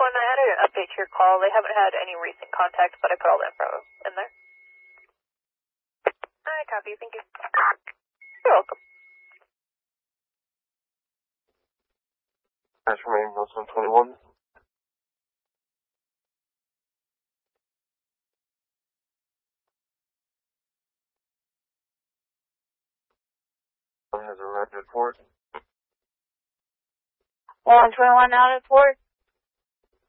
one, I added an update to your call. They haven't had any recent contact, but I put all the info in there. I copy, thank you. You're welcome. That's remaining 121. One has arrived at port. 121 out at port.